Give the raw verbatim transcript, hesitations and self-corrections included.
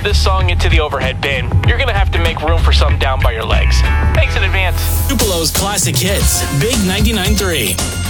this song into the overhead bin, you're going to have to make room for some down by your legs. Thanks in advance. Tupelo's Classic Hits, Big ninety-nine point three.